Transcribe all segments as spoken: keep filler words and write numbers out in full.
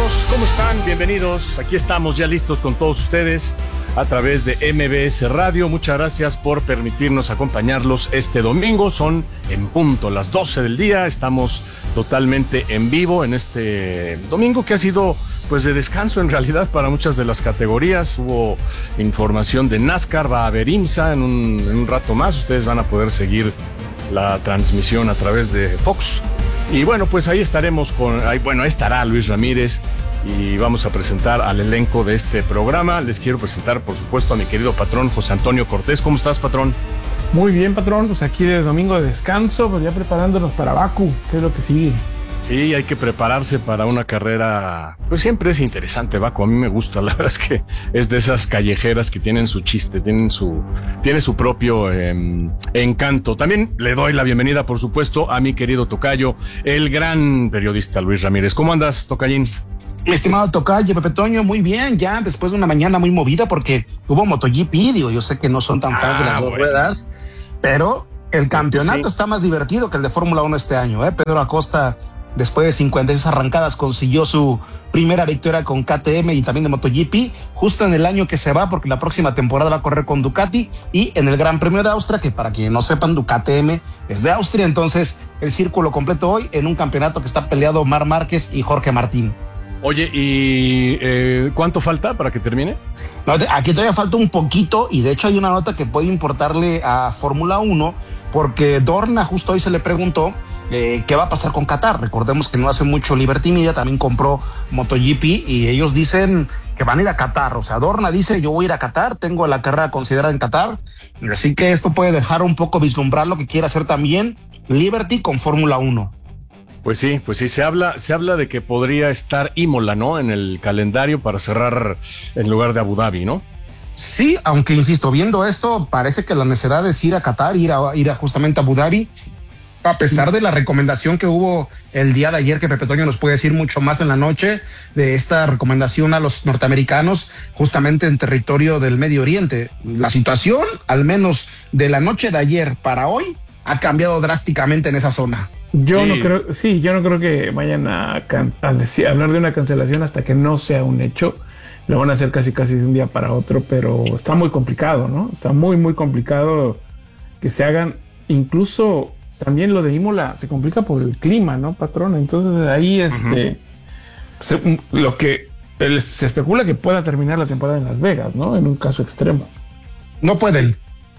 amigos, ¿cómo están? Bienvenidos. Aquí estamos ya listos con todos ustedes a través de M B S Radio. Muchas gracias por permitirnos acompañarlos este domingo. Son en punto las doce del día. Estamos totalmente en vivo en este domingo que ha sido pues de descanso en realidad para muchas de las categorías. Hubo información de NASCAR, va a haber IMSA en un, en un rato más. Ustedes van a poder seguir la transmisión a través de Fox. Y bueno, pues ahí estaremos con, ahí, bueno, ahí estará Luis Ramírez y vamos a presentar al elenco de este programa. Les quiero presentar, por supuesto, a mi querido patrón José Antonio Cortés. ¿Cómo estás, patrón? Muy bien, patrón, pues aquí de domingo de descanso, pues ya preparándonos para Baku, que es lo que sigue. Sí, hay que prepararse para una carrera, pues siempre es interesante, Baku, a mí me gusta, la verdad es que es de esas callejeras que tienen su chiste, tienen su, tiene su propio eh, encanto. También le doy la bienvenida, por supuesto, a mi querido tocayo, el gran periodista Luis Ramírez. ¿Cómo andas, tocayín? Mi estimado tocayo, Pepe Toño, muy bien, ya después de una mañana muy movida porque hubo MotoGP, digo, yo sé que no son tan fans ah, de las dos bueno. ruedas, pero el campeonato sí. está más divertido que el de Fórmula uno este año, ¿eh? Pedro Acosta, después de cincuenta y seis arrancadas, consiguió su primera victoria con K T M y también de MotoGP, justo en el año que se va, porque la próxima temporada va a correr con Ducati, y en el Gran Premio de Austria, que para quienes no sepan, K T M es de Austria. Entonces el círculo completo hoy en un campeonato que está peleado Marc Márquez y Jorge Martín. Oye, ¿y eh, cuánto falta para que termine? No, aquí todavía falta un poquito, y de hecho hay una nota que puede importarle a Fórmula uno, porque Dorna justo hoy se le preguntó Eh, ¿qué va a pasar con Qatar? Recordemos que no hace mucho Liberty Media también compró MotoGP y ellos dicen que van a ir a Qatar. O sea, Dorna dice, yo voy a ir a Qatar, tengo la carrera considerada en Qatar, así que esto puede dejar un poco vislumbrar lo que quiere hacer también Liberty con Fórmula uno. Pues sí, pues sí, se habla, se habla de que podría estar Imola, ¿no? En el calendario para cerrar en lugar de Abu Dhabi, ¿no? Sí, aunque insisto, viendo esto, parece que la necesidad es ir a Qatar, ir a, ir a justamente a Abu Dhabi, a pesar de la recomendación que hubo el día de ayer, que Pepe Toño nos puede decir mucho más en la noche, de esta recomendación a los norteamericanos justamente en territorio del Medio Oriente. La situación, al menos de la noche de ayer para hoy, ha cambiado drásticamente en esa zona. Yo sí. no creo, sí, yo no creo que vayan a, can, a, decir, a hablar de una cancelación hasta que no sea un hecho. Lo van a hacer casi casi de un día para otro, pero está muy complicado, ¿no? Está muy, muy complicado que se hagan, incluso también lo de Imola se complica por el clima, ¿no, patrón? Entonces ahí este uh-huh. se, lo que el, se especula que pueda terminar la temporada en Las Vegas, ¿no? En un caso extremo. No pueden.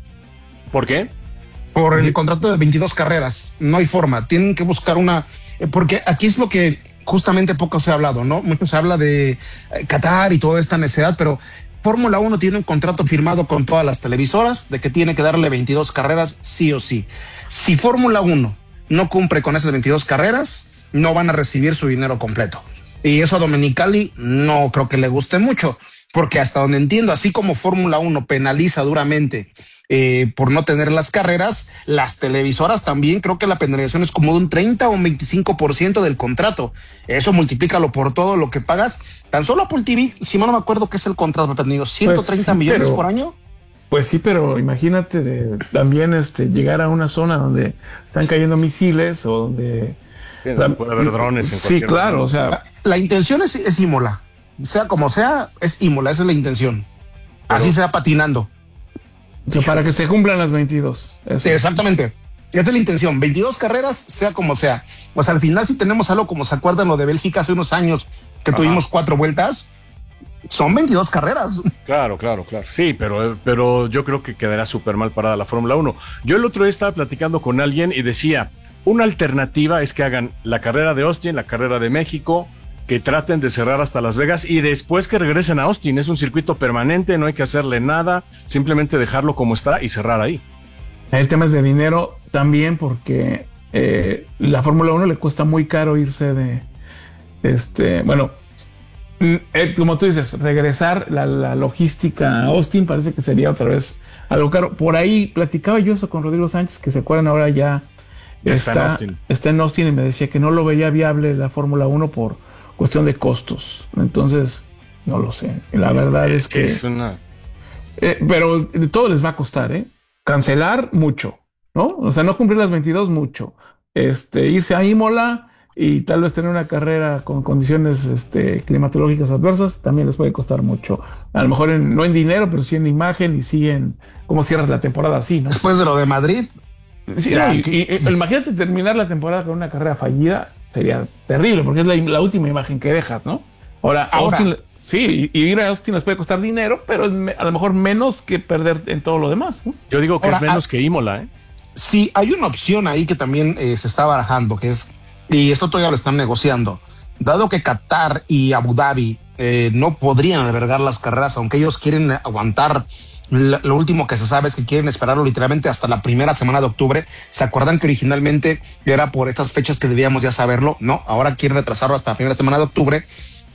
¿Por qué? Por el sí. contrato de veintidós carreras. No hay forma. Tienen que buscar una... Porque aquí es lo que justamente poco se ha hablado, ¿no? Mucho se habla de Qatar y toda esta necesidad, pero Fórmula uno tiene un contrato firmado con todas las televisoras de que tiene que darle veintidós carreras sí o sí. Si Fórmula uno no cumple con esas veintidós carreras, no van a recibir su dinero completo. Y eso a Domenicali no creo que le guste mucho, porque hasta donde entiendo, así como Fórmula uno penaliza duramente eh, por no tener las carreras, las televisoras también creo que la penalización es como de un treinta o un veinticinco por ciento del contrato. Eso multiplícalo por todo lo que pagas. Tan solo Apple T V, si mal no me acuerdo qué es el contrato, pero ciento treinta pues sí, millones pero... por año. Pues sí, pero imagínate de, también este, llegar a una zona donde están cayendo misiles o donde... Sí, o sea, puede haber drones. En sí, claro, momento. O sea... La, la intención es, es Imola. Sea como sea, es Imola, esa es la intención. Pero, así se va patinando. Para que se cumplan las veintidós. Eso. Exactamente. Esa es la intención. veintidós carreras, sea como sea. O sea, al final si tenemos algo como se acuerdan lo de Bélgica hace unos años, que Ajá. tuvimos cuatro vueltas... Son veintidós carreras. Claro, claro, claro. Sí, pero, pero yo creo que quedará súper mal parada la Fórmula uno. Yo el otro día estaba platicando con alguien y decía, una alternativa es que hagan la carrera de Austin, la carrera de México, que traten de cerrar hasta Las Vegas y después que regresen a Austin. Es un circuito permanente, no hay que hacerle nada, simplemente dejarlo como está y cerrar ahí. El tema es de dinero también porque eh, la Fórmula uno le cuesta muy caro irse de, este, bueno, Eh, como tú dices, regresar la, la logística a Austin parece que sería otra vez algo caro. Por ahí platicaba yo eso con Rodrigo Sánchez, que se acuerdan ahora ya, ya está, está, en Austin. está en Austin y me decía que no lo veía viable la Fórmula uno por cuestión de costos. Entonces, no lo sé. La verdad es, es que... Es una... eh, pero de todo les va a costar, ¿eh? Cancelar mucho, ¿no? O sea, no cumplir las veintidós mucho. Este, irse a Imola... y tal vez tener una carrera con condiciones este, climatológicas adversas también les puede costar mucho. A lo mejor en, no en dinero, pero sí en imagen y sí en cómo cierras la temporada así, ¿no? Después de lo de Madrid. Sí, ya, y, y, y, imagínate terminar la temporada con una carrera fallida, sería terrible, porque es la, la última imagen que dejas, ¿no? Ahora, Ahora Austin, sí, y ir a Austin les puede costar dinero, pero a lo mejor menos que perder en todo lo demás, ¿no? Yo digo que Ahora, es menos a, que Imola, ¿eh? Sí, hay una opción ahí que también eh, se está barajando, que es, y esto todavía lo están negociando, dado que Qatar y Abu Dhabi eh, no podrían albergar las carreras, aunque ellos quieren aguantar. Lo último que se sabe es que quieren esperarlo literalmente hasta la primera semana de octubre. ¿Se acuerdan que originalmente era por estas fechas que debíamos ya saberlo? No, ahora quieren retrasarlo hasta la primera semana de octubre.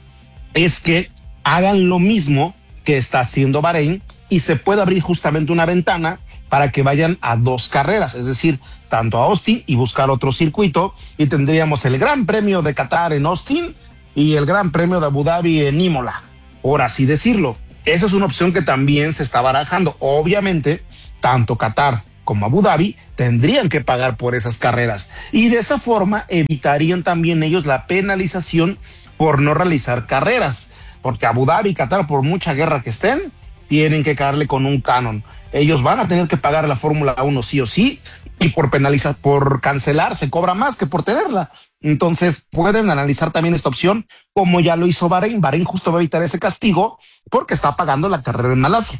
Es que hagan lo mismo que está haciendo Bahrein y se puede abrir justamente una ventana para que vayan a dos carreras, es decir, tanto a Austin y buscar otro circuito, y tendríamos el Gran Premio de Qatar en Austin y el Gran Premio de Abu Dhabi en Imola, por así decirlo. Esa es una opción que también se está barajando. Obviamente, tanto Qatar como Abu Dhabi tendrían que pagar por esas carreras y de esa forma evitarían también ellos la penalización por no realizar carreras, porque Abu Dhabi y Qatar, por mucha guerra que estén, tienen que caerle con un canon. Ellos van a tener que pagar la Fórmula uno sí o sí, y por penalizar, por cancelar se cobra más que por tenerla. Entonces pueden analizar también esta opción, como ya lo hizo Bahrein. Bahrein justo va a evitar ese castigo porque está pagando la carrera en Malasia.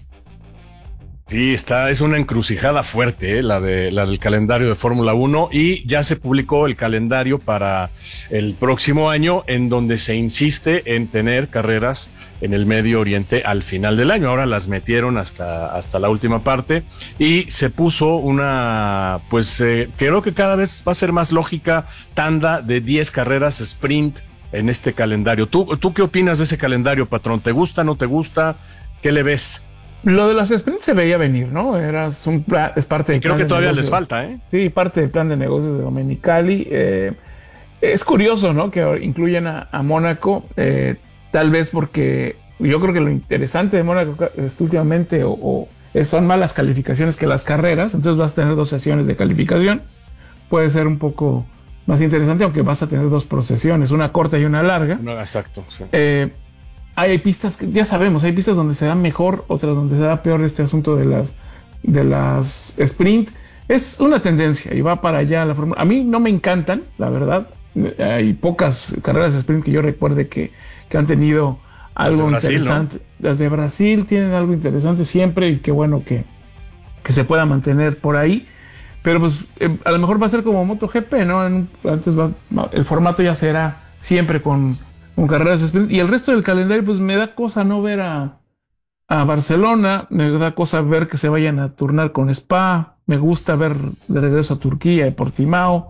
Sí, está, es una encrucijada fuerte, ¿eh? la de la del calendario de Fórmula uno, y ya se publicó el calendario para el próximo año, en donde se insiste en tener carreras en el Medio Oriente al final del año. Ahora las metieron hasta, hasta la última parte y se puso una, pues eh, creo que cada vez va a ser más lógica, tanda de diez carreras sprint en este calendario. ¿Tú, tú qué opinas de ese calendario, patrón? ¿Te gusta, no te gusta? ¿Qué le ves? Lo de las sprints se veía venir, ¿no? Era un plan, es parte del y creo plan que todavía negocio. Les falta, ¿eh? Sí, parte del plan de negocios de Domenicali. Eh, es curioso, ¿no? Que incluyan a, a Mónaco, eh, tal vez porque yo creo que lo interesante de Mónaco es últimamente o, o son más las calificaciones que las carreras, entonces vas a tener dos sesiones de calificación. Puede ser un poco más interesante, aunque vas a tener dos procesiones, una corta y una larga. No, exacto, sí. Eh, Hay pistas que ya sabemos, hay pistas donde se da mejor, otras donde se da peor este asunto de las, de las sprint. Es una tendencia y va para allá la fórmula. A mí no me encantan, la verdad. Hay pocas carreras de sprint que yo recuerde que, que han tenido algo las de Brasil, interesante. ¿no? Las de Brasil tienen algo interesante siempre y qué bueno que, que se pueda mantener por ahí. Pero pues eh, a lo mejor va a ser como MotoGP, ¿no? En, antes va, el formato ya será siempre con... con carreras de sprint, y el resto del calendario pues me da cosa no ver a, a Barcelona, me da cosa ver que se vayan a turnar con Spa, me gusta ver de regreso a Turquía y Portimao,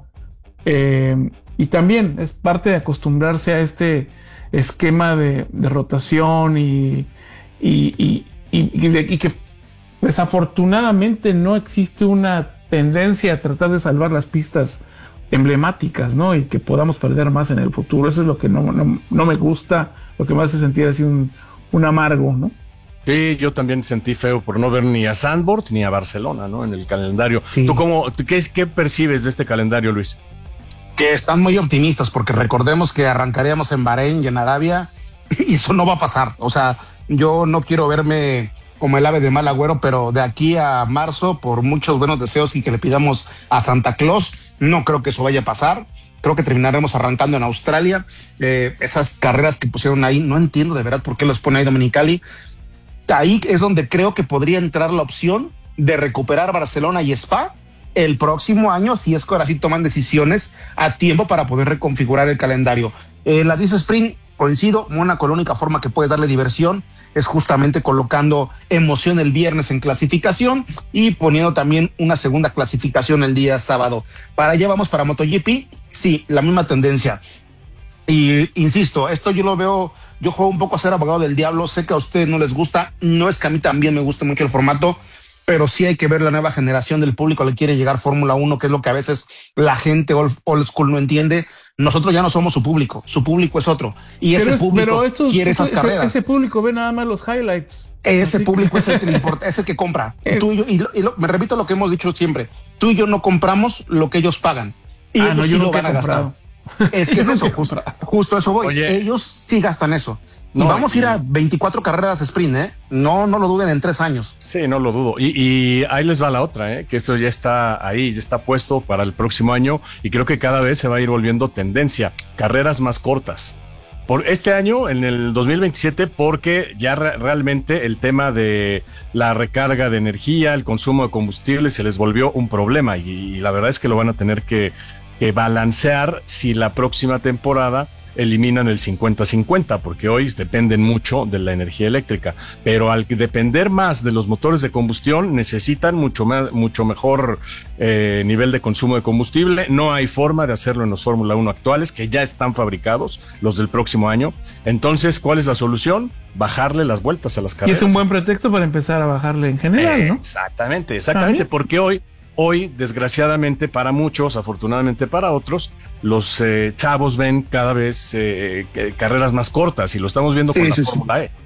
eh, y también es parte de acostumbrarse a este esquema de, de rotación y, y, y, y, y, de, y que desafortunadamente no existe una tendencia a tratar de salvar las pistas emblemáticas, ¿no? Y que podamos perder más en el futuro. Eso es lo que no, no, no me gusta, lo que me hace sentir así un, un amargo, ¿no? Sí, yo también sentí feo por no ver ni a Zandvoort ni a Barcelona, ¿no? En el calendario. Sí. ¿Tú cómo, qué, qué percibes de este calendario, Luis? Que están muy optimistas, porque recordemos que arrancaríamos en Bahrein y en Arabia, y eso no va a pasar. O sea, yo no quiero verme como el ave de mal agüero, pero de aquí a marzo, por muchos buenos deseos y que le pidamos a Santa Claus, no creo que eso vaya a pasar. Creo que terminaremos arrancando en Australia. Eh, esas carreras que pusieron ahí, no entiendo de verdad por qué los pone ahí Domenicali. Ahí es donde creo que podría entrar la opción de recuperar Barcelona y Spa el próximo año, si es que ahora sí toman decisiones a tiempo para poder reconfigurar el calendario. Eh, las dice Sprint, coincido, Mónaco la única forma que puede darle diversión es justamente colocando emoción el viernes en clasificación y poniendo también una segunda clasificación el día sábado. Para allá vamos para MotoGP, sí, la misma tendencia. Y insisto, esto yo lo veo, yo juego un poco a ser abogado del diablo, sé que a ustedes no les gusta, no es que a mí también me guste mucho el formato, pero sí hay que ver la nueva generación del público, le quiere llegar Fórmula uno, que es lo que a veces la gente old, old school no entiende. Nosotros ya no somos su público, su público es otro, y pero ese es, público estos, quiere esas ese, carreras. Ese público ve nada más los highlights. Ese Así público que... es el que le importa, es el que compra. Y tú y yo, y, lo, y lo, me repito lo que hemos dicho siempre, tú y yo no compramos lo que ellos pagan, y ah, ellos no, sí yo lo nunca van a gastar. Es que es eso, justo, justo eso voy. Oye. Ellos sí gastan eso. Y No, vamos a ir a veinticuatro carreras sprint, ¿eh? No, no lo duden en tres años. Sí, no lo dudo. Y, y ahí les va la otra, ¿eh? Que esto ya está ahí, ya está puesto para el próximo año y creo que cada vez se va a ir volviendo tendencia. Carreras más cortas. Por este año, en el dos mil veintisiete, porque ya re- realmente el tema de la recarga de energía, el consumo de combustible se les volvió un problema y, y la verdad es que lo van a tener que, que balancear si la próxima temporada eliminan el cincuenta cincuenta, porque hoy dependen mucho de la energía eléctrica, pero al depender más de los motores de combustión necesitan mucho, más, mucho mejor eh, nivel de consumo de combustible. No hay forma de hacerlo en los Fórmula uno actuales, que ya están fabricados, los del próximo año. Entonces, ¿cuál es la solución? Bajarle las vueltas a las Y carreras. es un buen pretexto para empezar a bajarle en general, Eh, ¿no? Exactamente, exactamente, ¿También? porque hoy, hoy, desgraciadamente para muchos, afortunadamente para otros, los eh, chavos ven cada vez eh, que- carreras más cortas y lo estamos viendo Sí, con la sí, sí. Fórmula E.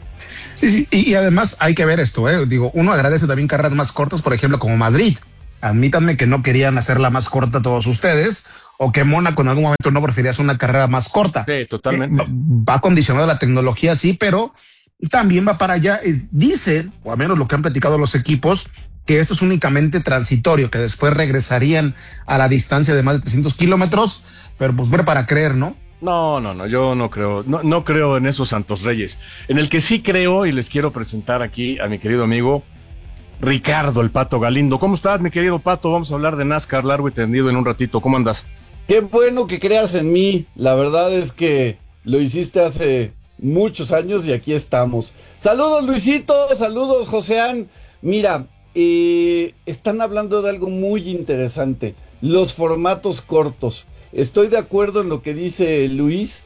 Sí, sí. Y, y además hay que ver esto, ¿eh? Digo, uno agradece también carreras más cortas, por ejemplo, como Madrid. Admítanme que no querían hacerla más corta todos ustedes, o que Mónaco en algún momento no prefería hacer una carrera más corta. Sí, totalmente. Eh, va condicionada la tecnología, sí, pero también va para allá. Eh, Dicen, o al menos lo que han platicado los equipos, que esto es únicamente transitorio, que después regresarían a la distancia de más de trescientos kilómetros, pero pues ver para creer, ¿no? No, no, no, yo no creo, no, no creo en esos santos reyes. En el que sí creo, y les quiero presentar aquí a mi querido amigo Ricardo el Pato Galindo. ¿Cómo estás, mi querido Pato? Vamos a hablar de NASCAR largo y tendido en un ratito. ¿Cómo andas? Qué bueno que creas en mí. La verdad es que lo hiciste hace muchos años y aquí estamos. Saludos, Luisito. Saludos, Joseán. Mira, eh, están hablando de algo muy interesante. Los formatos cortos. Estoy de acuerdo en lo que dice Luis.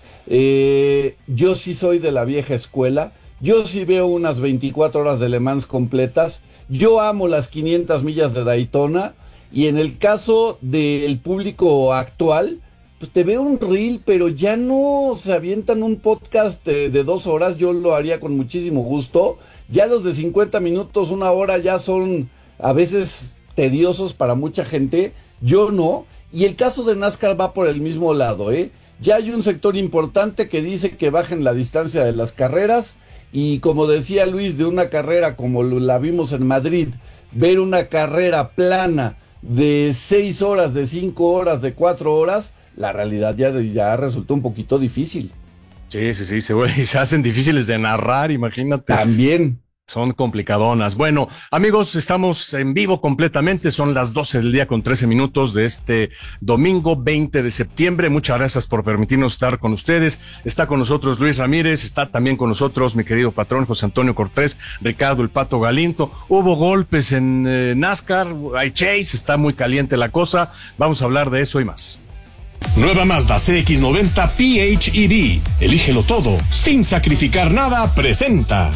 Eh, yo sí soy de la vieja escuela. Yo sí veo unas veinticuatro horas de Le Mans completas. Yo amo las quinientas millas de Daytona. Y en el caso del público actual, pues te veo un reel, pero ya no se avientan un podcast eh, de dos horas. Yo lo haría con muchísimo gusto. Ya los de cincuenta minutos, una hora, ya son a veces tediosos para mucha gente. Yo no. Y el caso de NASCAR va por el mismo lado, ¿eh? Ya hay un sector importante que dice que bajen la distancia de las carreras. Y como decía Luis, de una carrera como la vimos en Madrid, ver una carrera plana de seis horas, de cinco horas, de cuatro horas, la realidad ya, ya resultó un poquito difícil. Sí, sí, sí, se, vuelven- se hacen difíciles de narrar, imagínate. También. Son complicadonas. Bueno, amigos, estamos en vivo completamente. Son las doce del día con trece minutos de este domingo veinte de septiembre. Muchas gracias por permitirnos estar con ustedes. Está con nosotros Luis Ramírez, está también con nosotros mi querido patrón José Antonio Cortés, Ricardo el Pato Galindo. Hubo golpes en eh, NASCAR, hay chase, está muy caliente la cosa. Vamos a hablar de eso y más. Nueva Mazda C X noventa P H E V. Elígelo todo, sin sacrificar nada, presenta.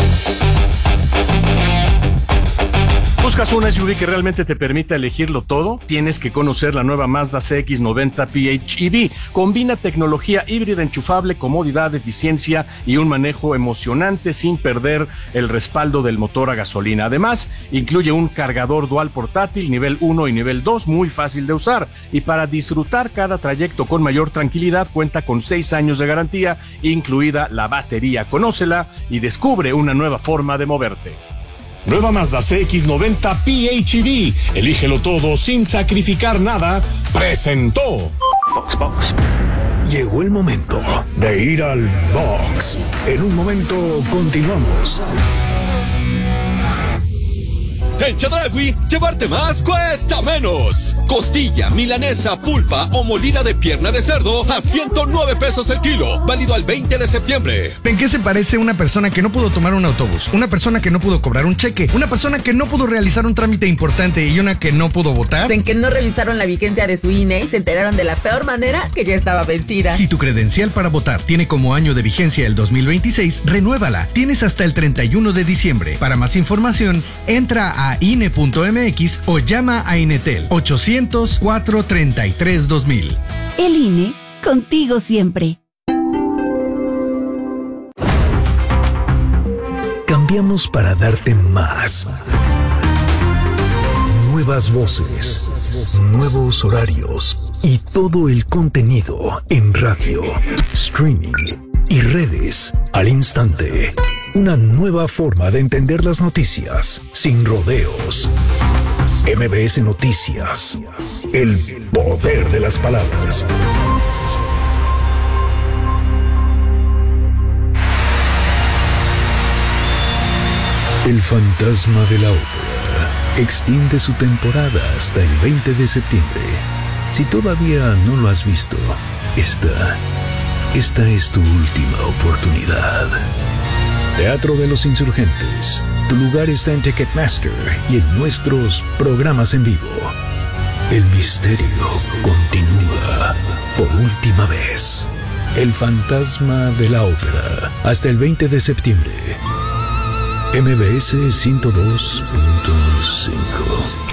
¿Buscas una S U V que realmente te permita elegirlo todo? Tienes que conocer la nueva Mazda C X noventa P H E V. Combina tecnología híbrida enchufable, comodidad, eficiencia y un manejo emocionante sin perder el respaldo del motor a gasolina. Además, incluye un cargador dual portátil nivel uno y nivel dos muy fácil de usar. Y para disfrutar cada trayecto con mayor tranquilidad, cuenta con seis años de garantía, incluida la batería. Conócela y descubre una nueva forma de moverte. Nueva Mazda C X noventa P H E V. Elígelo todo, sin sacrificar nada, presentó. Llegó el momento de ir al box. En un momento continuamos. En Chedraui, llevarte más cuesta menos. Costilla, milanesa, pulpa o molida de pierna de cerdo a ciento nueve pesos el kilo. Válido al veinte de septiembre. ¿En qué se parece una persona que no pudo tomar un autobús? Una persona que no pudo cobrar un cheque. Una persona que no pudo realizar un trámite importante y una que no pudo votar. En que no revisaron la vigencia de su I N E y se enteraron de la peor manera que ya estaba vencida. Si tu credencial para votar tiene como año de vigencia el dos mil veintiséis, renuévala. Tienes hasta el treinta y uno de diciembre. Para más información, entra a I N E punto M X o llama a Inetel ochocientos, cuatrocientos treinta y tres, dos mil. El I N E, contigo siempre. Cambiamos para darte más. Nuevas voces, nuevos horarios. y todo el contenido en radio, streaming y redes al instante. Una nueva forma de entender las noticias sin rodeos. M B S Noticias. El poder de las palabras. El fantasma de la ópera extiende su temporada hasta el veinte de septiembre. Si todavía no lo has visto, esta, esta es tu última oportunidad. Teatro de los Insurgentes. Tu lugar está en Ticketmaster y en nuestros programas en vivo. El misterio continúa por última vez. El fantasma de la ópera. Hasta el veinte de septiembre. M B S ciento dos punto cinco.